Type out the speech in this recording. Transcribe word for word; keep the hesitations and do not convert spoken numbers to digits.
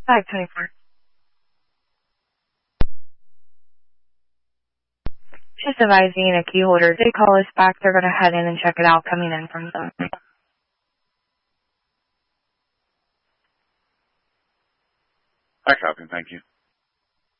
five twenty-four. Just advising a key holder. They call us back. They're going to head in and check it out coming in from them. I copy. Thank you.